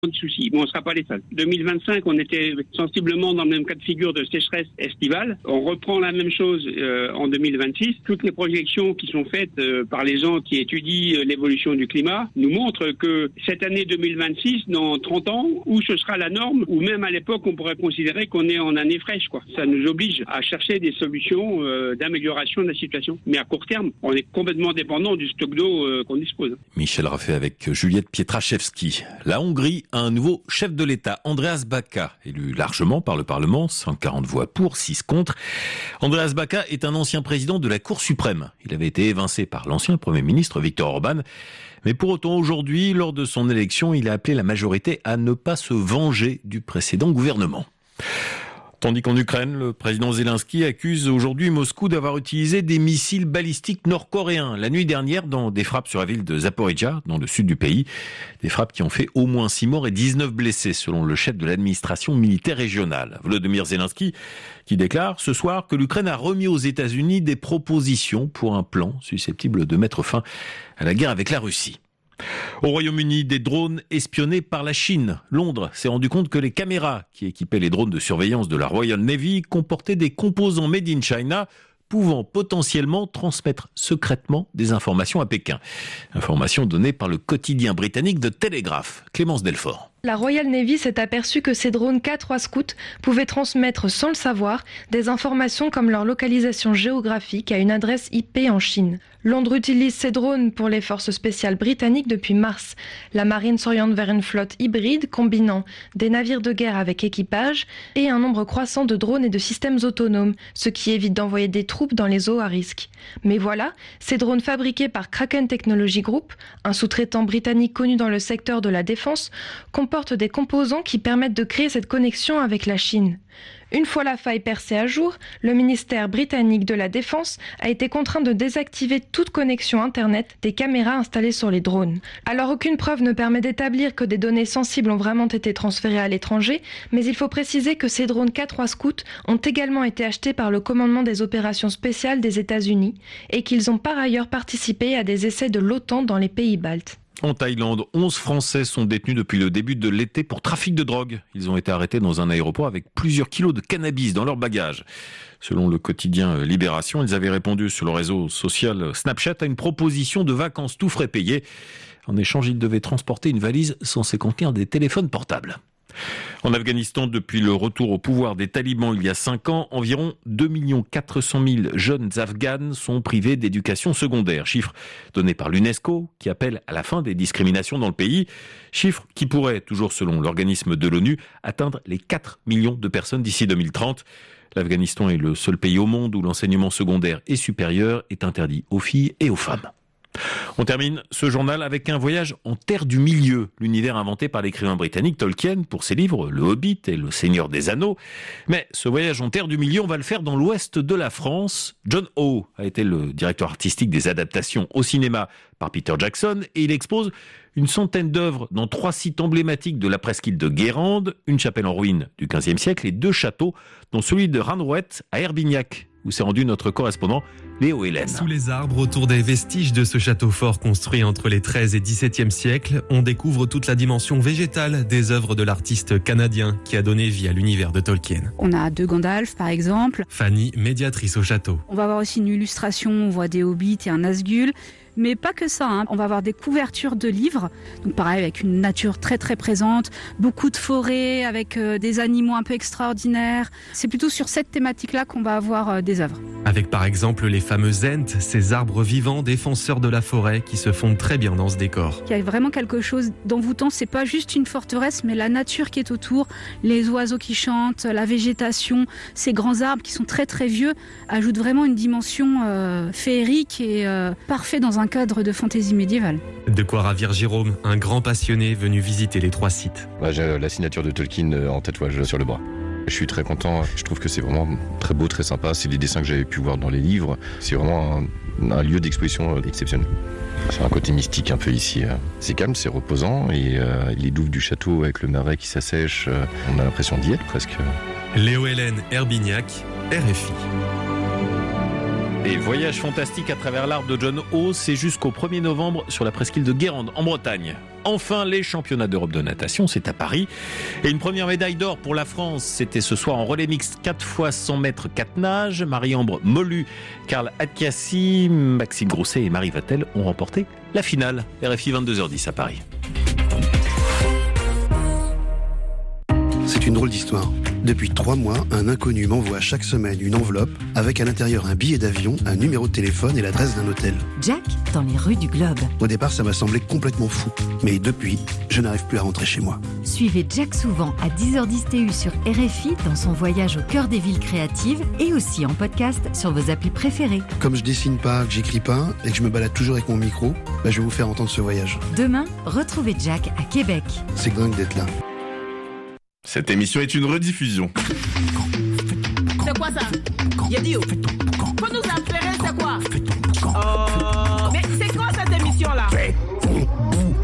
de soucis. Bon, on ne sera pas les seuls. 2025, on était sensiblement dans le même cas de figure de sécheresse estivale. On reprend la même chose en 2026. Toutes les projections qui sont faites par les gens qui étudient l'évolution du climat nous montrent que cette année 2026, dans 30 ans, où ce sera la norme, ou même à l'époque, on pourrait considérer qu'on est en année fraîche, quoi. Ça nous oblige à chercher des solutions d'amélioration de la situation. Mais à court terme, on est complètement dépendant du stock d'eau qu'on dispose. Michel Raffet avec Juliette Pietraszewski. La Hongrie a un nouveau chef de l'État, Andreas Baka, élu largement par le Parlement, 140 voix pour, 6 contre. Andreas Baka est un ancien président de la Cour suprême. Il avait été évincé par l'ancien Premier ministre Viktor Orban. Mais pour autant, aujourd'hui, lors de son élection, il a appelé la majorité à ne pas se venger du précédent gouvernement. Tandis qu'en Ukraine, le président Zelensky accuse aujourd'hui Moscou d'avoir utilisé des missiles balistiques nord-coréens la nuit dernière dans des frappes sur la ville de Zaporijjia, dans le sud du pays. Des frappes qui ont fait au moins 6 morts et 19 blessés, selon le chef de l'administration militaire régionale, Volodymyr Zelensky, qui déclare ce soir que l'Ukraine a remis aux États-Unis des propositions pour un plan susceptible de mettre fin à la guerre avec la Russie. Au Royaume-Uni, des drones espionnés par la Chine. Londres s'est rendu compte que les caméras qui équipaient les drones de surveillance de la Royal Navy comportaient des composants made in China pouvant potentiellement transmettre secrètement des informations à Pékin. Informations données par le quotidien britannique The Telegraph. Clémence Delfort. La Royal Navy s'est aperçue que ces drones K3 Scout pouvaient transmettre sans le savoir des informations comme leur localisation géographique à une adresse IP en Chine. Londres utilise ces drones pour les forces spéciales britanniques depuis mars. La marine s'oriente vers une flotte hybride combinant des navires de guerre avec équipage et un nombre croissant de drones et de systèmes autonomes, ce qui évite d'envoyer des troupes dans les eaux à risque. Mais voilà, ces drones fabriqués par Kraken Technology Group, un sous-traitant britannique connu dans le secteur de la défense, comportent des composants qui permettent de créer cette connexion avec la Chine. Une fois la faille percée à jour, le ministère britannique de la Défense a été contraint de désactiver toute connexion Internet des caméras installées sur les drones. Alors aucune preuve ne permet d'établir que des données sensibles ont vraiment été transférées à l'étranger, mais il faut préciser que ces drones K3 Scout ont également été achetés par le commandement des opérations spéciales des États-Unis et qu'ils ont par ailleurs participé à des essais de l'OTAN dans les pays baltes. En Thaïlande, 11 Français sont détenus depuis le début de l'été pour trafic de drogue. Ils ont été arrêtés dans un aéroport avec plusieurs kilos de cannabis dans leur bagage. Selon le quotidien Libération, ils avaient répondu sur le réseau social Snapchat à une proposition de vacances tout frais payés. En échange, ils devaient transporter une valise censée contenir des téléphones portables. En Afghanistan, depuis le retour au pouvoir des talibans il y a 5 ans, environ 2 400 000 jeunes afghanes sont privés d'éducation secondaire. Chiffre donné par l'UNESCO qui appelle à la fin des discriminations dans le pays. Chiffre qui pourrait, toujours selon l'organisme de l'ONU, atteindre les 4 millions de personnes d'ici 2030. L'Afghanistan est le seul pays au monde où l'enseignement secondaire et supérieur est interdit aux filles et aux femmes. On termine ce journal avec un voyage en terre du milieu, l'univers inventé par l'écrivain britannique Tolkien pour ses livres Le Hobbit et Le Seigneur des Anneaux. Mais ce voyage en terre du milieu, on va le faire dans l'ouest de la France. John Howe a été le directeur artistique des adaptations au cinéma par Peter Jackson et il expose une centaine d'œuvres dans 3 sites emblématiques de la presqu'île de Guérande, une chapelle en ruine du XVe siècle et 2 châteaux, dont celui de Ranrouët à Herbignac, où s'est rendu notre correspondant Léo Hélène. Sous les arbres, autour des vestiges de ce château fort construit entre les 13 et 17e siècles, on découvre toute la dimension végétale des œuvres de l'artiste canadien qui a donné vie à l'univers de Tolkien. On a 2 Gandalf, par exemple. Fanny, médiatrice au château. On va avoir aussi une illustration, on voit des hobbits et un Nazgûl. Mais pas que ça, on va avoir des couvertures de livres, donc pareil avec une nature très très présente, beaucoup de forêts avec des animaux un peu extraordinaires. C'est plutôt sur cette thématique-là qu'on va avoir des œuvres. Avec par exemple les fameux Ents, ces arbres vivants défenseurs de la forêt qui se fondent très bien dans ce décor. Il y a vraiment quelque chose d'envoûtant, c'est pas juste une forteresse, mais la nature qui est autour, les oiseaux qui chantent, la végétation, ces grands arbres qui sont très très vieux, ajoutent vraiment une dimension féerique et parfait dans un cadre de fantaisie médiévale. De quoi ravir Jérôme, un grand passionné venu visiter les 3 sites. J'ai la signature de Tolkien en tatouage sur le bras. Je suis très content, je trouve que c'est vraiment très beau, très sympa. C'est les dessins que j'avais pu voir dans les livres. C'est vraiment un lieu d'exposition exceptionnel. C'est un côté mystique un peu ici. C'est calme, c'est reposant et les douves du château avec le marais qui s'assèche, on a l'impression d'y être presque. Léo Hélène, Herbignac, RFI. Et voyage fantastique à travers l'arbre de John O, c'est jusqu'au 1er novembre sur la presqu'île de Guérande, en Bretagne. Enfin, les championnats d'Europe de natation, c'est à Paris. Et une première médaille d'or pour la France, c'était ce soir en relais mixte 4 x 100 mètres 4 nages. Marie-Ambre Molu, Karl Adkiassi, Maxime Grousset et Marie Vatel ont remporté la finale. RFI 22h10 à Paris. C'est une drôle d'histoire. Depuis 3 mois, un inconnu m'envoie chaque semaine une enveloppe avec à l'intérieur un billet d'avion, un numéro de téléphone et l'adresse d'un hôtel. Jack, dans les rues du Globe. Au départ, ça m'a semblé complètement fou. Mais depuis, je n'arrive plus à rentrer chez moi. Suivez Jack Souvent à 10h10 TU sur RFI dans son voyage au cœur des villes créatives et aussi en podcast sur vos applis préférées. Comme je dessine pas, que j'écris pas et que je me balade toujours avec mon micro, je vais vous faire entendre ce voyage. Demain, retrouvez Jack à Québec. C'est dingue d'être là. Cette émission est une rediffusion. C'est quoi ça? Yadio. Faut nous appeler, c'est quoi? Mais c'est quoi cette émission-là?